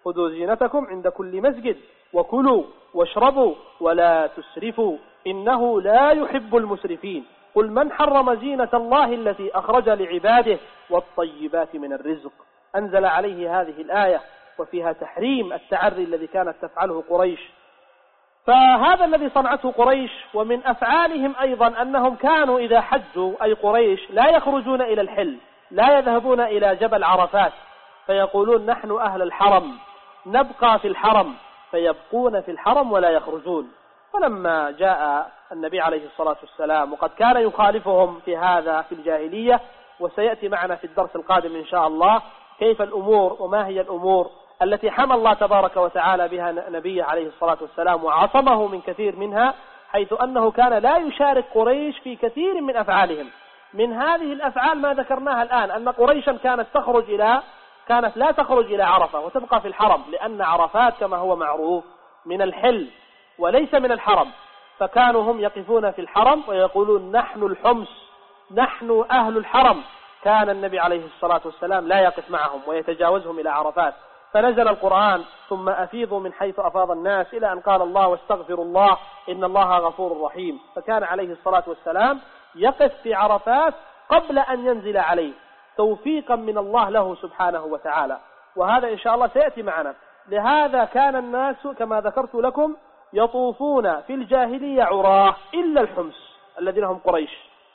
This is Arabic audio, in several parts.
خذوا زينتكم عند كل مسجد وكلوا واشربوا ولا تسرفوا إنه لا يحب المسرفين قل من حرم زينة الله التي أخرج لعباده والطيبات من الرزق. أنزل عليه هذه الآية وفيها تحريم التعري الذي كانت تفعله قريش. فهذا الذي صنعته قريش. ومن أفعالهم أيضا أنهم كانوا إذا حجوا أي قريش لا يخرجون إلى الحل، لا يذهبون إلى جبل عرفات فيقولون نحن أهل الحرم نبقى في الحرم، فيبقون في الحرم ولا يخرجون. فلما جاء النبي عليه الصلاة والسلام وقد كان يخالفهم في هذا في الجاهلية، وسيأتي معنا في الدرس القادم إن شاء الله كيف الأمور وما هي الأمور التي حمى الله تبارك وتعالى بها نبيه عليه الصلاة والسلام وعصمه من كثير منها، حيث أنه كان لا يشارك قريش في كثير من أفعالهم. من هذه الأفعال ما ذكرناها الآن، أن قريشا كانت لا تخرج إلى عرفة وتبقى في الحرم، لأن عرفات كما هو معروف من الحل وليس من الحرم، فكانوا هم يقفون في الحرم ويقولون نحن الحمص نحن أهل الحرم. كان النبي عليه الصلاة والسلام لا يقف معهم ويتجاوزهم إلى عرفات، فنزل القرآن ثم أفيضوا من حيث أفاض الناس إلى أن قال الله واستغفروا الله إن الله غفور رحيم. فكان عليه الصلاة والسلام يقف في عرفات قبل أن ينزل عليه توفيقا من الله له سبحانه وتعالى، وهذا إن شاء الله سيأتي معنا. لهذا كان الناس كما ذكرت لكم يطوفون في الجاهلية عراه إلا الحمص الذين هم قريش،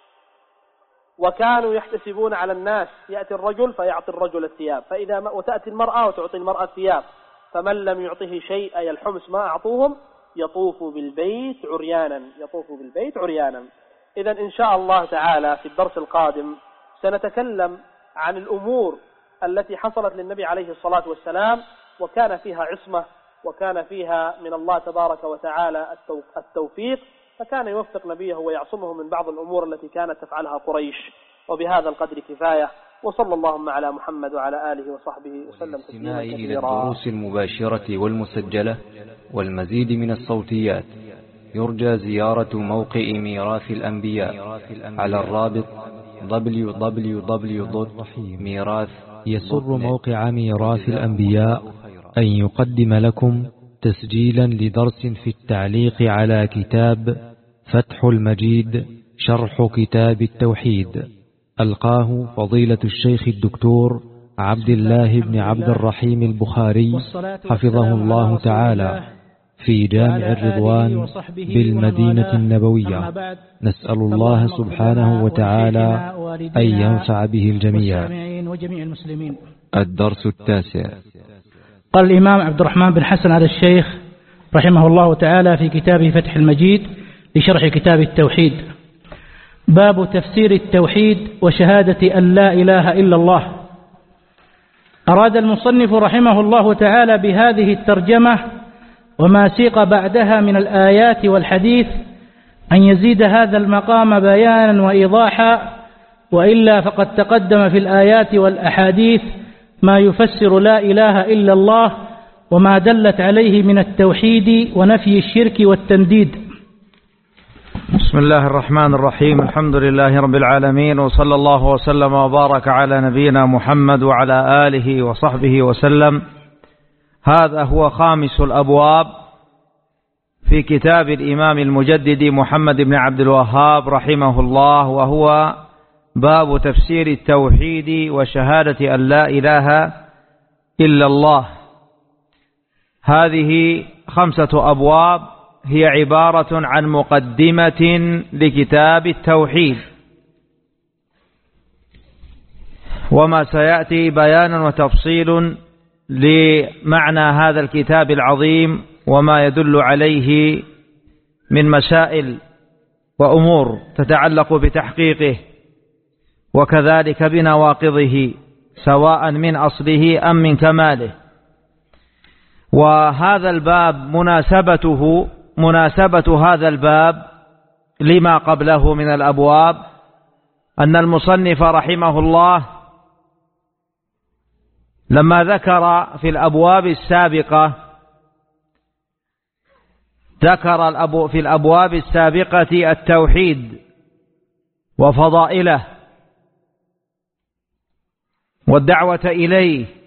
وكانوا يحتسبون على الناس، يأتي الرجل فيعطي الرجل الثياب، وتأتي المرأة وتعطي المرأة الثياب، فمن لم يعطه شيء أي الحمص ما أعطوهم يطوف بالبيت عريانا. إذن إن شاء الله تعالى في الدرس القادم سنتكلم عن الأمور التي حصلت للنبي عليه الصلاة والسلام وكان فيها عصمة وكان فيها من الله تبارك وتعالى التوفيق، فكان يوفق نبيه ويعصمه من بعض الأمور التي كانت تفعلها قريش. وبهذا القدر كفاية، وصلى اللهم على محمد وعلى آله وصحبه وسلم تسليما كثيرا. إلى الدروس المباشرة والمسجلة والمزيد من الصوتيات يرجى زيارة موقع ميراث الأنبياء على الرابط www.mirath. يسر موقع ميراث الأنبياء أن يقدم لكم تسجيلا لدرس في التعليق على كتاب فتح المجيد شرح كتاب التوحيد، ألقاه فضيلة الشيخ الدكتور عبد الله بن عبد الرحيم البخاري حفظه الله تعالى في جامع الرضوان بالمدينة النبوية. نسأل الله سبحانه وتعالى أن ينفع به الجميع. الدرس التاسع. قال الإمام عبد الرحمن بن حسن على الشيخ رحمه الله تعالى في كتابه فتح المجيد لشرح كتاب التوحيد: باب تفسير التوحيد وشهادة أن لا إله إلا الله. أراد المصنف رحمه الله تعالى بهذه الترجمة وما سيق بعدها من الآيات والحديث أن يزيد هذا المقام بيانا وإيضاحا، وإلا فقد تقدم في الآيات والأحاديث ما يفسر لا إله إلا الله وما دلت عليه من التوحيد ونفي الشرك والتنديد. بسم الله الرحمن الرحيم. الحمد لله رب العالمين، وصلى الله وسلم وبارك على نبينا محمد وعلى آله وصحبه وسلم. هذا هو خامس الأبواب في كتاب الإمام المجدد محمد بن عبد الوهاب رحمه الله، وهو باب تفسير التوحيد وشهادة أن لا إله إلا الله. هذه 5 أبواب هي عبارة عن مقدمة لكتاب التوحيد، وما سيأتي بيانا وتفصيل لمعنى هذا الكتاب العظيم وما يدل عليه من مسائل وأمور تتعلق بتحقيقه، وكذلك بنواقضه سواء من أصله أم من كماله. وهذا الباب مناسبة هذا الباب لما قبله من الأبواب أن المصنف رحمه الله لما ذكر في الأبواب السابقة في الأبواب السابقة التوحيد وفضائله والدعوة إليه